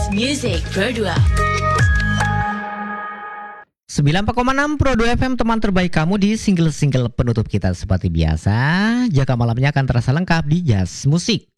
Music Pro 2. 94,6 Pro 2 FM, teman terbaik kamu di single-single penutup kita. Seperti biasa, jaga malamnya akan terasa lengkap di Jazz Musik.